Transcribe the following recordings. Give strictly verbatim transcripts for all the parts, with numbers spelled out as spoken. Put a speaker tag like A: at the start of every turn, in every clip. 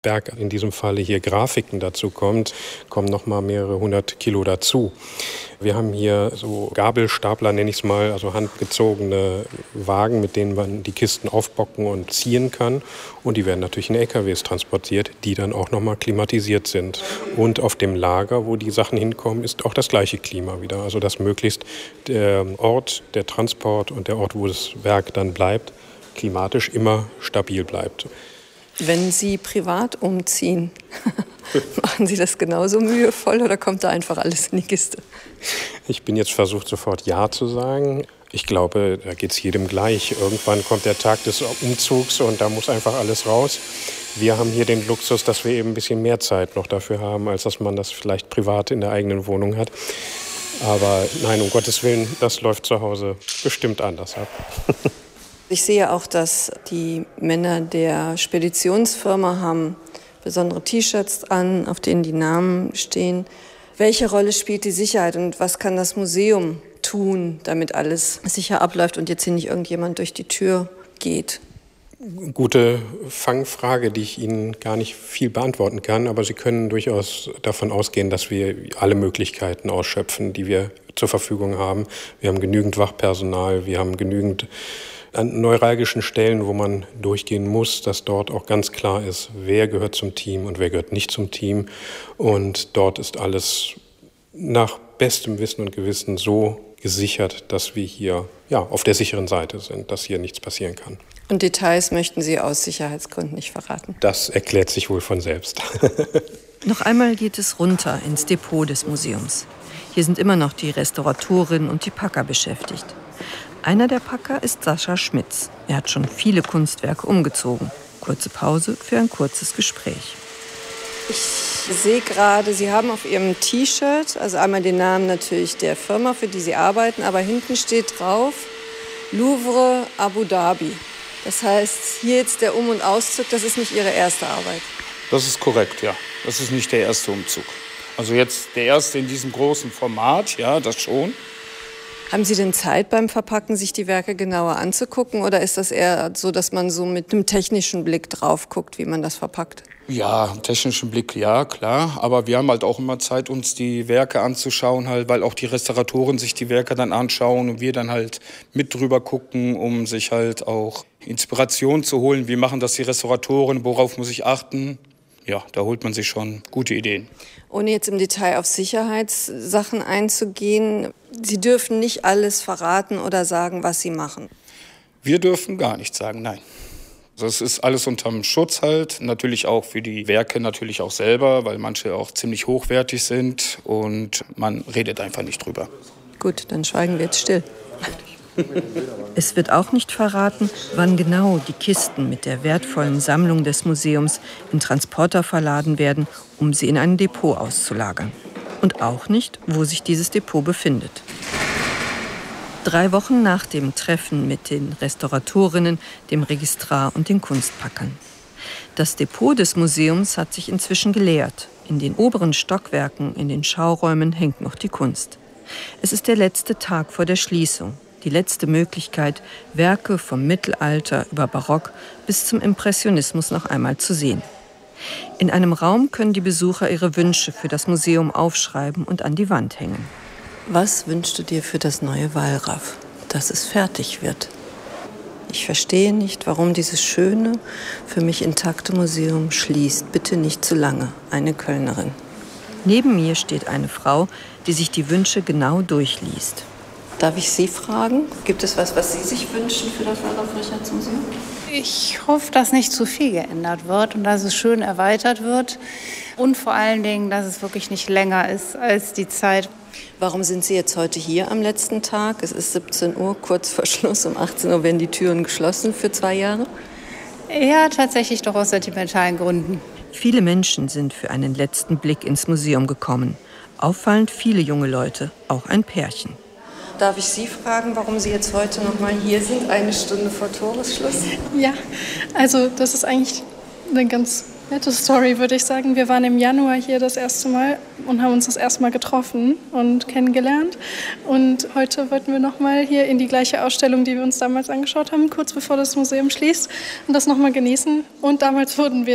A: Berg, in diesem Falle hier Grafiken dazu kommt, kommen noch mal mehrere hundert Kilo dazu. Wir haben hier so Gabelstapler, nenne ich es mal, also handgezogene Wagen, mit denen man die Kisten aufbocken und ziehen kann. Und die werden natürlich in L K Ws transportiert, die dann auch noch mal klimatisiert sind. Und auf dem Lager, wo die Sachen hinkommen, ist auch das gleiche Klima wieder. Also dass möglichst der Ort, der Transport und der Ort, wo das Werk dann bleibt, klimatisch immer stabil bleibt.
B: Wenn Sie privat umziehen, machen Sie das genauso mühevoll oder kommt da einfach alles in die Kiste?
A: Ich bin jetzt versucht, sofort Ja zu sagen. Ich glaube, da geht es jedem gleich. Irgendwann kommt der Tag des Umzugs und da muss einfach alles raus. Wir haben hier den Luxus, dass wir eben ein bisschen mehr Zeit noch dafür haben, als dass man das vielleicht privat in der eigenen Wohnung hat. Aber nein, um Gottes Willen, das läuft zu Hause bestimmt anders ab.
B: Ich sehe auch, dass die Männer der Speditionsfirma haben besondere T-Shirts an, auf denen die Namen stehen. Welche Rolle spielt die Sicherheit und was kann das Museum tun, damit alles sicher abläuft und jetzt hier nicht irgendjemand durch die Tür geht?
A: Gute Fangfrage, die ich Ihnen gar nicht viel beantworten kann, aber Sie können durchaus davon ausgehen, dass wir alle Möglichkeiten ausschöpfen, die wir zur Verfügung haben. Wir haben genügend Wachpersonal, wir haben genügend an neuralgischen Stellen, wo man durchgehen muss, dass dort auch ganz klar ist, wer gehört zum Team und wer gehört nicht zum Team. Und dort ist alles nach bestem Wissen und Gewissen so gesichert, dass wir hier ja, auf der sicheren Seite sind, dass hier nichts passieren kann.
B: Und Details möchten Sie aus Sicherheitsgründen nicht verraten?
A: Das erklärt sich wohl von selbst.
C: Noch einmal geht es runter ins Depot des Museums. Hier sind immer noch die Restauratorin und die Packer beschäftigt. Einer der Packer ist Sascha Schmitz. Er hat schon viele Kunstwerke umgezogen. Kurze Pause für ein kurzes Gespräch.
B: Ich sehe gerade, Sie haben auf Ihrem T-Shirt, also einmal den Namen natürlich der Firma, für die Sie arbeiten, aber hinten steht drauf Louvre Abu Dhabi. Das heißt, hier jetzt der Um- und Auszug, das ist nicht Ihre erste Arbeit?
D: Das ist korrekt, ja. Das ist nicht der erste Umzug. Also jetzt der erste in diesem großen Format, ja, das schon.
B: Haben Sie denn Zeit beim Verpacken, sich die Werke genauer anzugucken? Oder ist das eher so, dass man so mit einem technischen Blick drauf guckt, wie man das verpackt?
D: Ja, technischen Blick, ja, klar. Aber wir haben halt auch immer Zeit, uns die Werke anzuschauen, halt, weil auch die Restauratoren sich die Werke dann anschauen und wir dann halt mit drüber gucken, um sich halt auch Inspiration zu holen. Wie machen das die Restauratoren? Worauf muss ich achten? Ja, da holt man sich schon gute Ideen.
B: Ohne jetzt im Detail auf Sicherheitssachen einzugehen, Sie dürfen nicht alles verraten oder sagen, was Sie machen.
D: Wir dürfen gar nichts sagen, nein. Das ist alles unterm Schutz halt, natürlich auch für die Werke natürlich auch selber, weil manche auch ziemlich hochwertig sind und man redet einfach nicht drüber.
B: Gut, dann schweigen wir jetzt still.
C: Es wird auch nicht verraten, wann genau die Kisten mit der wertvollen Sammlung des Museums in Transporter verladen werden, um sie in ein Depot auszulagern. Und auch nicht, wo sich dieses Depot befindet. Drei Wochen nach dem Treffen mit den Restauratorinnen, dem Registrar und den Kunstpackern. Das Depot des Museums hat sich inzwischen geleert. In den oberen Stockwerken, in den Schauräumen hängt noch die Kunst. Es ist der letzte Tag vor der Schließung. Die letzte Möglichkeit, Werke vom Mittelalter über Barock bis zum Impressionismus noch einmal zu sehen. In einem Raum können die Besucher ihre Wünsche für das Museum aufschreiben und an die Wand hängen.
B: Was wünschst du dir für das neue Wallraff, dass es fertig wird? Ich verstehe nicht, warum dieses schöne, für mich intakte Museum schließt. Bitte nicht zu lange. Eine Kölnerin.
C: Neben mir steht eine Frau, die sich die Wünsche genau durchliest.
B: Darf ich Sie fragen? Gibt es was, was Sie sich wünschen für das Wallraf-Richarts-Museum?
E: Ich hoffe, dass nicht zu viel geändert wird und dass es schön erweitert wird. Und vor allen Dingen, dass es wirklich nicht länger ist als die Zeit.
B: Warum sind Sie jetzt heute hier am letzten Tag? Es ist siebzehn Uhr, kurz vor Schluss. Um achtzehn Uhr werden die Türen geschlossen für zwei Jahre.
E: Ja, tatsächlich doch aus sentimentalen Gründen.
C: Viele Menschen sind für einen letzten Blick ins Museum gekommen. Auffallend viele junge Leute, auch ein Pärchen.
B: Darf ich Sie fragen, warum Sie jetzt heute noch mal hier sind, eine Stunde vor Toresschluss?
F: Ja, also das ist eigentlich eine ganz nette Story, würde ich sagen. Wir waren im Januar hier das erste Mal und haben uns das erste Mal getroffen und kennengelernt. Und heute wollten wir noch mal hier in die gleiche Ausstellung, die wir uns damals angeschaut haben, kurz bevor das Museum schließt, und das noch mal genießen. Und damals wurden wir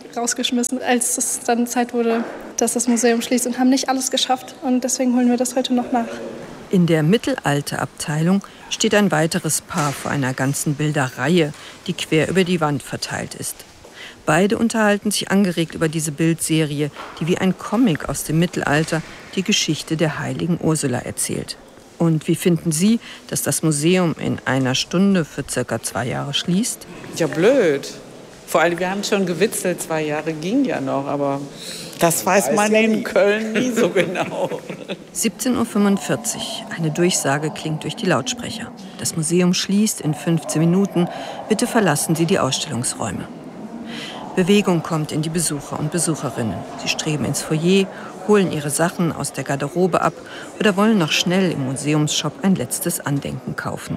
F: rausgeschmissen, als es dann Zeit wurde, dass das Museum schließt und haben nicht alles geschafft. Und deswegen holen wir das heute noch nach.
C: In der Mittelalterabteilung steht ein weiteres Paar vor einer ganzen Bilderreihe, die quer über die Wand verteilt ist. Beide unterhalten sich angeregt über diese Bildserie, die wie ein Comic aus dem Mittelalter die Geschichte der heiligen Ursula erzählt. Und wie finden Sie, dass das Museum in einer Stunde für circa zwei Jahre schließt?
G: Ja, blöd. Vor allem, wir haben schon gewitzelt, zwei Jahre ging ja noch, aber das weiß man in Köln nie so genau.
C: siebzehn Uhr fünfundvierzig. Eine Durchsage klingt durch die Lautsprecher. Das Museum schließt in fünfzehn Minuten. Bitte verlassen Sie die Ausstellungsräume. Bewegung kommt in die Besucher und Besucherinnen. Sie streben ins Foyer, holen ihre Sachen aus der Garderobe ab oder wollen noch schnell im Museumsshop ein letztes Andenken kaufen.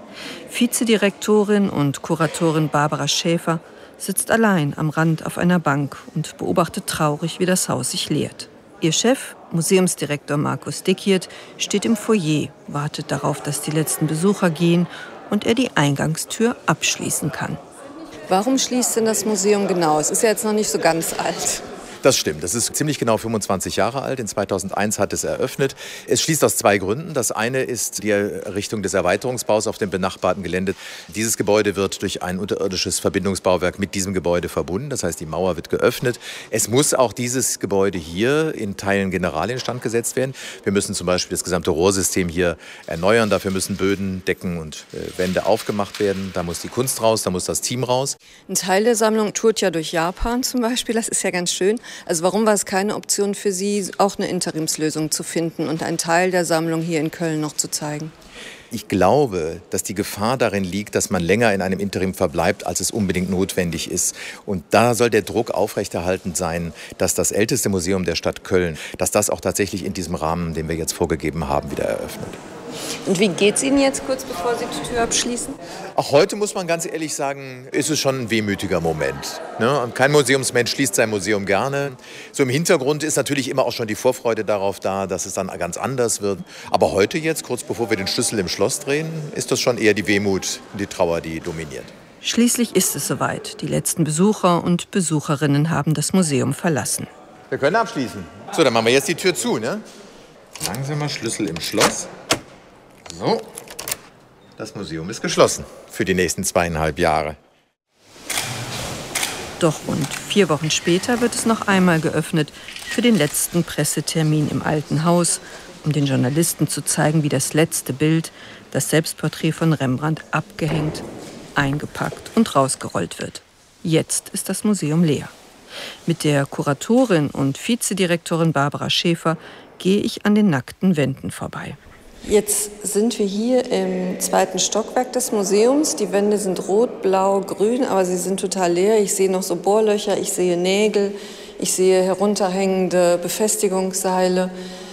C: Vizedirektorin und Kuratorin Barbara Schäfer sitzt allein am Rand auf einer Bank und beobachtet traurig, wie das Haus sich leert. Ihr Chef, Museumsdirektor Markus Dekiert, steht im Foyer, wartet darauf, dass die letzten Besucher gehen und er die Eingangstür abschließen kann.
B: Warum schließt denn das Museum genau? Es ist ja jetzt noch nicht so ganz alt.
H: Das stimmt. Das ist ziemlich genau fünfundzwanzig Jahre alt. In zweitausendeins hat es eröffnet. Es schließt aus zwei Gründen. Das eine ist die Errichtung des Erweiterungsbaus auf dem benachbarten Gelände. Dieses Gebäude wird durch ein unterirdisches Verbindungsbauwerk mit diesem Gebäude verbunden. Das heißt, die Mauer wird geöffnet. Es muss auch dieses Gebäude hier in Teilen general instand gesetzt werden. Wir müssen zum Beispiel das gesamte Rohrsystem hier erneuern. Dafür müssen Böden, Decken und äh, Wände aufgemacht werden. Da muss die Kunst raus, da muss das Team raus.
B: Ein Teil der Sammlung tourt ja durch Japan zum Beispiel. Das ist ja ganz schön. Also warum war es keine Option für Sie, auch eine Interimslösung zu finden und einen Teil der Sammlung hier in Köln noch zu zeigen?
H: Ich glaube, dass die Gefahr darin liegt, dass man länger in einem Interim verbleibt, als es unbedingt notwendig ist. Und da soll der Druck aufrechterhalten sein, dass das älteste Museum der Stadt Köln, dass das auch tatsächlich in diesem Rahmen, den wir jetzt vorgegeben haben, wieder eröffnet.
B: Und wie geht es Ihnen jetzt kurz bevor Sie die Tür abschließen?
H: Auch heute muss man ganz ehrlich sagen, ist es schon ein wehmütiger Moment. Ne? Kein Museumsmensch schließt sein Museum gerne. So im Hintergrund ist natürlich immer auch schon die Vorfreude darauf da, dass es dann ganz anders wird. Aber heute jetzt, kurz bevor wir den Schlüssel im Schloss drehen, ist das schon eher die Wehmut und die Trauer, die dominiert.
C: Schließlich ist es soweit. Die letzten Besucher und Besucherinnen haben das Museum verlassen.
H: Wir können abschließen. So, dann machen wir jetzt die Tür zu. Ne? Langsamer Schlüssel im Schloss. So, das Museum ist geschlossen für die nächsten zweieinhalb Jahre.
C: Doch rund vier Wochen später wird es noch einmal geöffnet für den letzten Pressetermin im Alten Haus, um den Journalisten zu zeigen, wie das letzte Bild, das Selbstporträt von Rembrandt, abgehängt, eingepackt und rausgerollt wird. Jetzt ist das Museum leer. Mit der Kuratorin und Vizedirektorin Barbara Schäfer gehe ich an den nackten Wänden vorbei.
B: Jetzt sind wir hier im zweiten Stockwerk des Museums. Die Wände sind rot, blau, grün, aber sie sind total leer. Ich sehe noch so Bohrlöcher, ich sehe Nägel, ich sehe herunterhängende Befestigungsseile.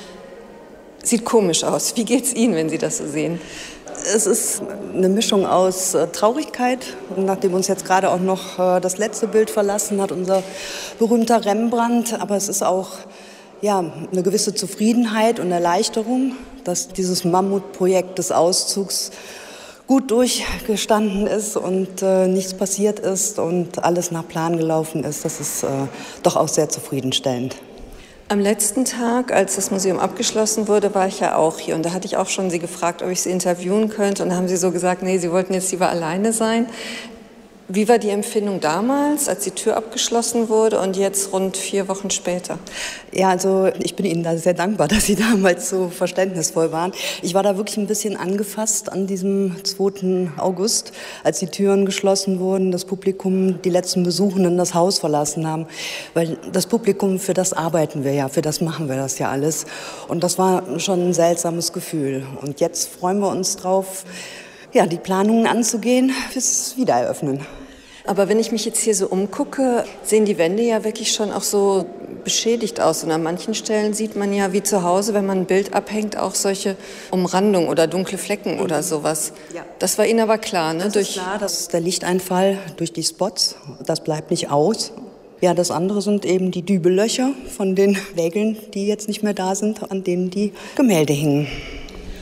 B: Sieht komisch aus. Wie geht's Ihnen, wenn Sie das so sehen?
I: Es ist eine Mischung aus äh, Traurigkeit, nachdem uns jetzt gerade auch noch äh, das letzte Bild verlassen hat, unser berühmter Rembrandt. Aber es ist auch ja, eine gewisse Zufriedenheit und Erleichterung, dass dieses Mammutprojekt des Auszugs gut durchgestanden ist und äh, nichts passiert ist und alles nach Plan gelaufen ist. Das ist äh, doch auch sehr zufriedenstellend.
B: Am letzten Tag, als das Museum abgeschlossen wurde, war ich ja auch hier. Und da hatte ich auch schon Sie gefragt, ob ich Sie interviewen könnte. Und da haben Sie so gesagt, nee, Sie wollten jetzt lieber alleine sein. Wie war die Empfindung damals, als die Tür abgeschlossen wurde und jetzt rund vier Wochen später?
I: Ja, also ich bin Ihnen da sehr dankbar, dass Sie damals so verständnisvoll waren. Ich war da wirklich ein bisschen angefasst an diesem zweiten August, als die Türen geschlossen wurden, das Publikum, die letzten Besuchenden das Haus verlassen haben. Weil das Publikum, für das arbeiten wir ja, für das machen wir das ja alles. Und das war schon ein seltsames Gefühl. Und jetzt freuen wir uns drauf, ja, die Planungen anzugehen fürs Wiedereröffnen.
B: Aber wenn ich mich jetzt hier so umgucke, sehen die Wände ja wirklich schon auch so beschädigt aus. Und an manchen Stellen sieht man ja wie zu Hause, wenn man ein Bild abhängt, auch solche Umrandungen oder dunkle Flecken mhm. oder sowas. Ja. Das war Ihnen aber klar, ne?
I: Das durch ist klar, das ist der Lichteinfall durch die Spots. Das bleibt nicht aus. Ja, das andere sind eben die Dübellöcher von den Wägeln, die jetzt nicht mehr da sind, an denen die Gemälde hingen.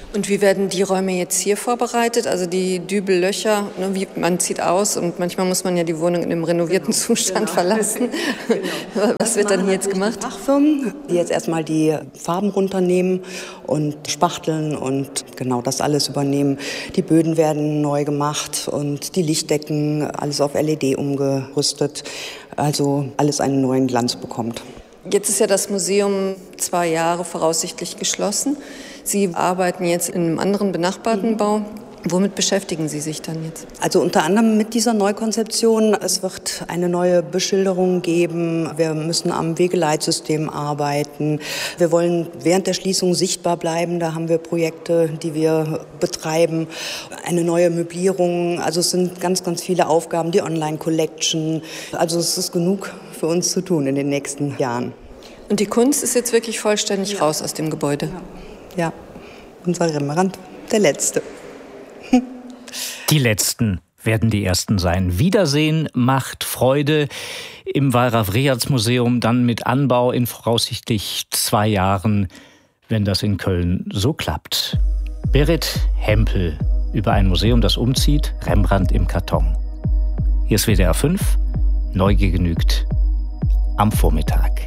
B: Und wie werden die Räume jetzt hier vorbereitet? Also die Dübellöcher, ne, wie, man zieht aus und manchmal muss man ja die Wohnung in einem renovierten Zustand genau. verlassen. Genau. Was wird dann hier jetzt gemacht?
I: Fachfirmen, die jetzt erstmal die Farben runternehmen und spachteln und genau das alles übernehmen. Die Böden werden neu gemacht und die Lichtdecken, alles auf L E D umgerüstet. Also alles einen neuen Glanz bekommt.
B: Jetzt ist ja das Museum zwei Jahre voraussichtlich geschlossen. Sie arbeiten jetzt in einem anderen benachbarten Bau. Womit beschäftigen Sie sich dann jetzt?
I: Also unter anderem mit dieser Neukonzeption. Es wird eine neue Beschilderung geben. Wir müssen am Wegeleitsystem arbeiten. Wir wollen während der Schließung sichtbar bleiben. Da haben wir Projekte, die wir betreiben. Eine neue Möblierung. Also es sind ganz, ganz viele Aufgaben. Die Online-Collection. Also es ist genug für uns zu tun in den nächsten Jahren.
B: Und die Kunst ist jetzt wirklich vollständig ja. raus aus dem Gebäude?
I: Ja. Ja, unser Rembrandt, der Letzte.
J: Die Letzten werden die Ersten sein. Wiedersehen macht Freude im Wallraf-Richartz-Museum, dann mit Anbau in voraussichtlich zwei Jahren, wenn das in Köln so klappt. Berit Hempel über ein Museum, das umzieht, Rembrandt im Karton. Hier ist W D R fünf, Neugier genügt am Vormittag.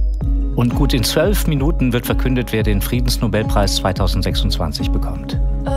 J: Und gut in zwölf Minuten wird verkündet, wer den Friedensnobelpreis zweitausendsechsundzwanzig bekommt.